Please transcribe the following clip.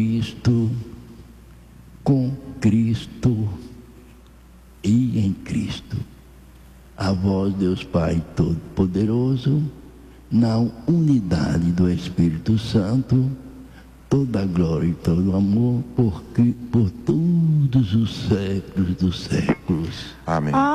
Cristo, com Cristo e em Cristo. A vós, Deus Pai Todo-Poderoso, na unidade do Espírito Santo, toda a glória e todo o amor, por todos os séculos dos séculos. Amém.